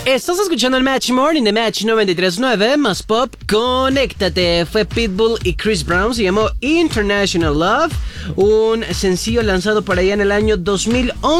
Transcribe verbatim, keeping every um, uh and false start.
Estás escuchando el Match Morning de Match noventa y tres punto nueve, más pop, conéctate. Fue Pitbull y Chris Brown, se llamó International Love, un sencillo lanzado por allá en el año dos mil once.